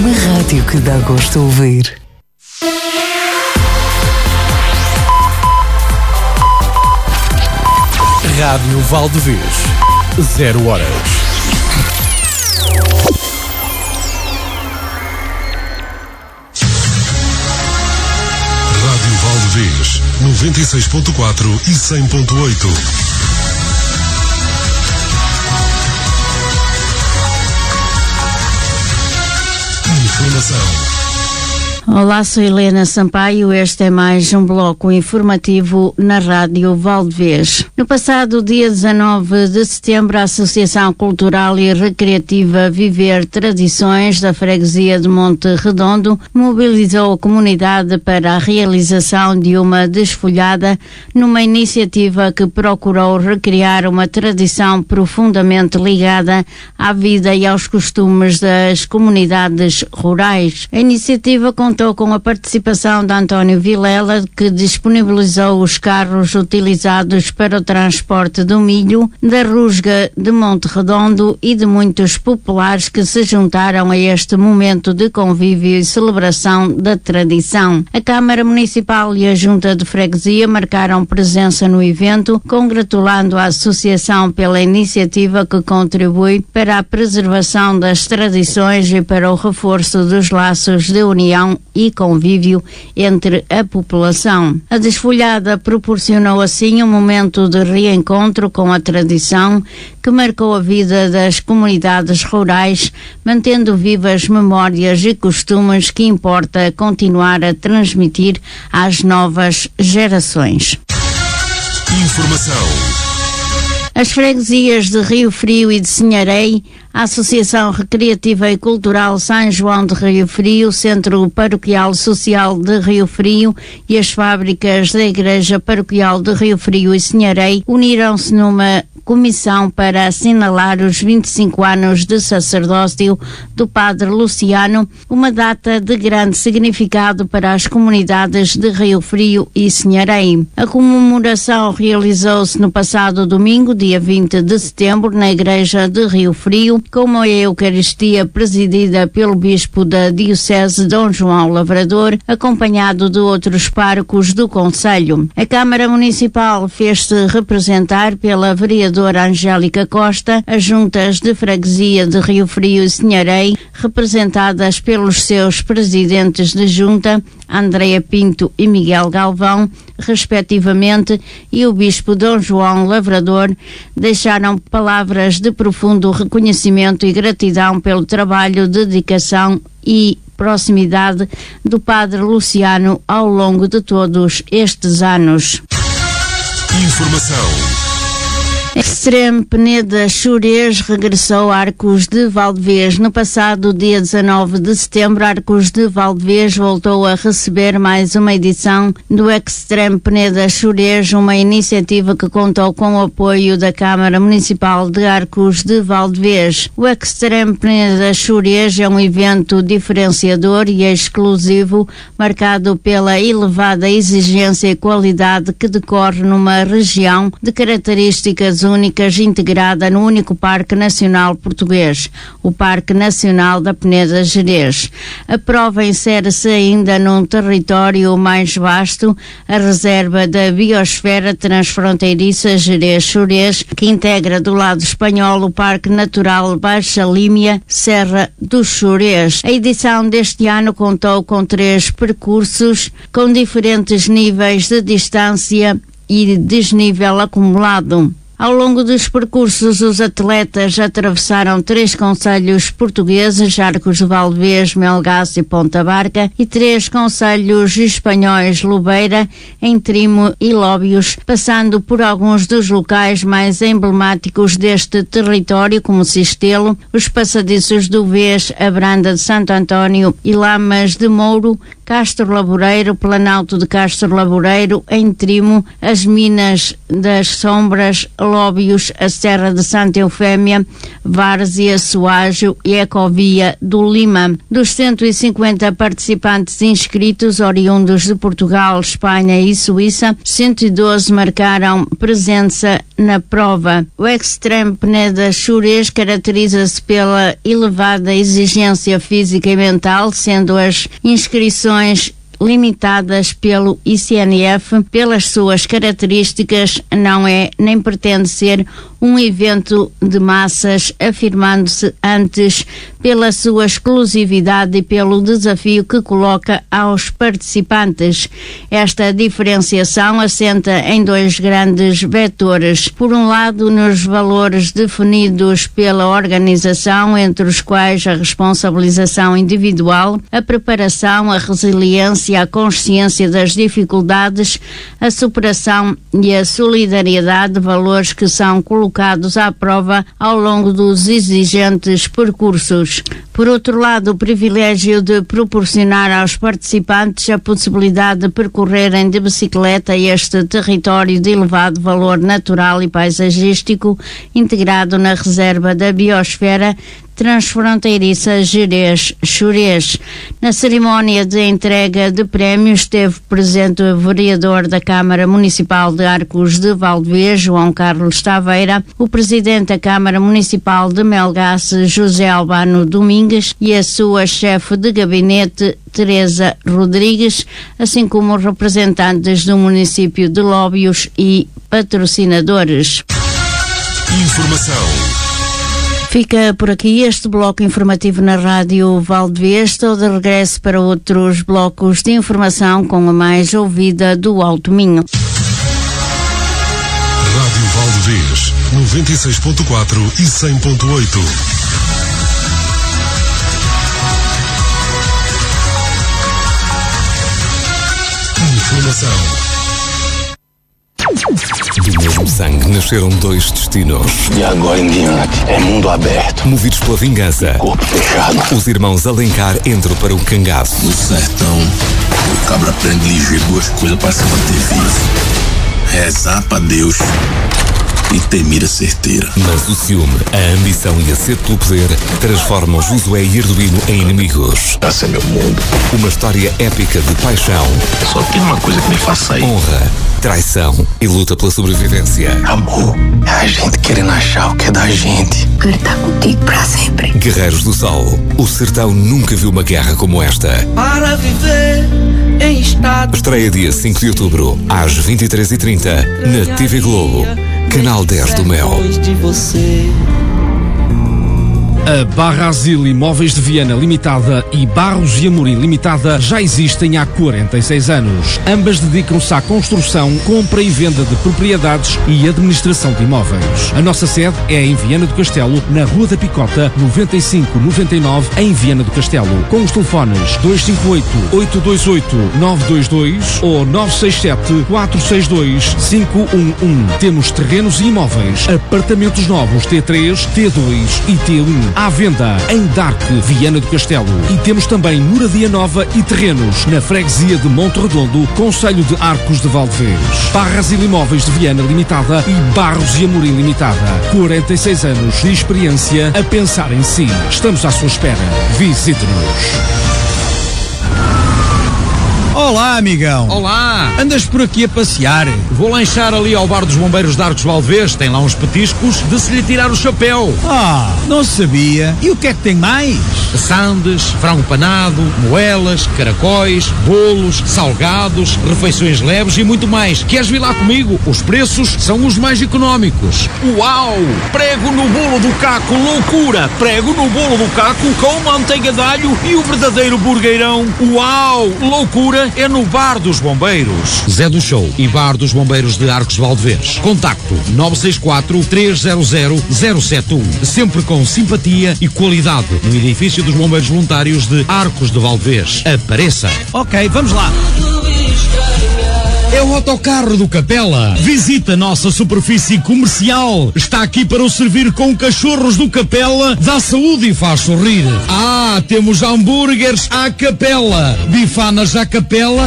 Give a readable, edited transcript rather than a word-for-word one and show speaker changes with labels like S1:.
S1: Uma rádio que dá gosto de ouvir.
S2: Rádio Valdevez, 0 horas.
S3: Rádio Valdevez, 96.4 e 100.8. Informação.
S4: Olá, sou Helena Sampaio. Este é mais um bloco informativo na Rádio Valdevez. No passado dia 19 de setembro, a Associação Cultural e Recreativa Viver Tradições da Freguesia de Monte Redondo mobilizou a comunidade para a realização de uma desfolhada numa iniciativa que procurou recriar uma tradição profundamente ligada à vida e aos costumes das comunidades rurais. A iniciativa contou com a participação de António Vilela, que disponibilizou os carros utilizados para o transporte do milho, da rusga de Monte Redondo e de muitos populares que se juntaram a este momento de convívio e celebração da tradição. A Câmara Municipal e a Junta de Freguesia marcaram presença no evento, congratulando a Associação pela iniciativa que contribui para a preservação das tradições e para o reforço dos laços de união e convívio entre a população. A desfolhada proporcionou assim um momento de reencontro com a tradição que marcou a vida das comunidades rurais, mantendo vivas memórias e costumes que importa continuar a transmitir às novas gerações.
S3: Informação.
S4: As freguesias de Rio Frio e de Sinharém, a Associação Recreativa e Cultural São João de Rio Frio, Centro Paroquial Social de Rio Frio e as fábricas da Igreja Paroquial de Rio Frio e Sinharém uniram-se numa comissão para assinalar os 25 anos de sacerdócio do Padre Luciano, uma data de grande significado para as comunidades de Rio Frio e Sinharém. A comemoração realizou-se no passado domingo, dia 20 de setembro, na Igreja de Rio Frio, com uma Eucaristia presidida pelo Bispo da Diocese, Dom João Lavrador, acompanhado de outros párocos do concelho. A Câmara Municipal fez-se representar pela vereadora Angélica Costa, as juntas de freguesia de Rio Frio e Sinharém, representadas pelos seus presidentes de junta, Andréa Pinto e Miguel Galvão, respectivamente, e o Bispo Dom João Lavrador, deixaram palavras de profundo reconhecimento e gratidão pelo trabalho, dedicação e proximidade do Padre Luciano ao longo de todos estes anos.
S3: Informação.
S4: Extreme Peneda Xurés regressou a Arcos de Valdevez. No passado dia 19 de setembro, Arcos de Valdevez voltou a receber mais uma edição do Extreme Peneda Xurés, uma iniciativa que contou com o apoio da Câmara Municipal de Arcos de Valdevez. O Extreme Peneda Xurés é um evento diferenciador e exclusivo, marcado pela elevada exigência e qualidade que decorre numa região de características únicas, integrada no único Parque Nacional Português, o Parque Nacional da Peneda Gerês. A prova insere-se ainda num território mais vasto, a reserva da biosfera transfronteiriça Gerês-Xurés, que integra do lado espanhol o Parque Natural Baixa Límia, Serra do Xurés. A edição deste ano contou com 3 percursos, com diferentes níveis de distância e desnível acumulado. Ao longo dos percursos, os atletas atravessaram 3 concelhos portugueses, Arcos de Valdevez, Melgaço e Ponta Barca, e 3 concelhos espanhóis, Lobeira, Entrimo e Lóbios, passando por alguns dos locais mais emblemáticos deste território, como Cistelo, os passadiços do Vez, a Branda de Santo António e Lamas de Mouro, Castro Laboreiro, Planalto de Castro Laboreiro, em Trimo, as Minas das Sombras, Lóbios, a Serra de Santa Eufémia, Várzea, Soajo e Ecovia do Lima. Dos 150 participantes inscritos, oriundos de Portugal, Espanha e Suíça, 112 marcaram presença na prova. O Extreme Peneda Xurés caracteriza-se pela elevada exigência física e mental, sendo as inscrições limitadas pelo ICNF. Pelas suas características, não é nem pretende ser um evento de massas, afirmando-se antes pela sua exclusividade e pelo desafio que coloca aos participantes. Esta diferenciação assenta em dois grandes vetores. Por um lado, nos valores definidos pela organização, entre os quais a responsabilização individual, a preparação, a resiliência, a consciência das dificuldades, a superação e a solidariedade, valores que são colocados à prova ao longo dos exigentes percursos. Por outro lado, o privilégio de proporcionar aos participantes a possibilidade de percorrerem de bicicleta este território de elevado valor natural e paisagístico, integrado na reserva da biosfera transfronteiriça Xurés. Na cerimónia de entrega de prémios esteve presente o vereador da Câmara Municipal de Arcos de Valdevez, João Carlos Taveira, o presidente da Câmara Municipal de Melgaço, José Albano Domingues, e a sua chefe de gabinete, Teresa Rodrigues, assim como representantes do município de Lóbios e patrocinadores.
S3: Informação.
S4: Fica por aqui este bloco informativo na Rádio Valdevez. Estou de regresso para outros blocos de informação com a mais ouvida do Alto Minho.
S3: Rádio Valdevez, 96.4 e 100.8. Informação.
S2: Do mesmo sangue nasceram dois destinos.
S5: E agora em diante é mundo aberto.
S2: Movidos pela vingança,
S5: Corpo fechado.
S2: os irmãos Alencar entram para um cangaço.
S5: No sertão, o cabra aprende ligeiro duas coisas para se manter vivo: rezar pra Deus e ter mira certeira.
S2: Mas o ciúme, a ambição e a sede pelo poder transformam Josué e Arduino em inimigos.
S5: Esse é meu mundo.
S2: Uma história épica de paixão,
S5: Só tem uma coisa que me faz sair:
S2: honra, traição e luta pela sobrevivência.
S5: amor. É a gente querendo achar o que é da gente.
S6: Quero estar contigo para sempre.
S2: Guerreiros do Sol. O sertão nunca viu uma guerra como esta.
S7: Para viver em estado.
S2: Estreia dia 5 de outubro, às 23h30, na TV Globo, canal 10 do Mel.
S7: De você.
S8: A Barra Asil Imóveis de Viana Limitada e Barros e Amorim Limitada já existem há 46 anos. Ambas dedicam-se à construção, compra e venda de propriedades e administração de imóveis. A nossa sede é em Viana do Castelo, na Rua da Picota, 9599, em Viana do Castelo, com os telefones 258-828-922 ou 967-462-511. Temos terrenos e imóveis, apartamentos novos T3, T2 e T1. À venda em Dark, Viana do Castelo. E temos também moradia nova e terrenos na freguesia de Monte Redondo, concelho de Arcos de Valdevez. Barras e Imóveis de Viana Limitada e Barros e Amorim Limitada. 46 anos de experiência a pensar em si. Estamos à sua espera. Visite-nos.
S9: Olá, amigão.
S10: Olá!
S9: Andas por aqui a passear?
S10: Vou lanchar ali ao bar dos bombeiros de Arcos Valdevez. Tem lá uns petiscos de se lhe tirar o chapéu.
S9: Ah, não sabia. E o que é que tem mais?
S10: Sandes, frango panado, moelas, caracóis, bolos, salgados, refeições leves e muito mais. Queres vir lá comigo? Os preços são os mais económicos. Uau! Prego no bolo do Caco, loucura! Prego no bolo do Caco com manteiga de alho e o verdadeiro burgueirão. Uau! Loucura é no Bar dos Bombeiros. Zé do Show e Bar dos Bombeiros de Arcos Valdevez. Contacto 964-300-071. Sempre com simpatia e qualidade no edifício dos Bombeiros Voluntários de Arcos de Valdevez. Apareça.
S9: Ok, vamos lá.
S10: É o autocarro do Capela.
S9: Visita a nossa superfície comercial. Está aqui para o servir com cachorros do Capela.
S10: Dá saúde e faz sorrir. Temos hambúrgueres à Capela, bifanas à Capela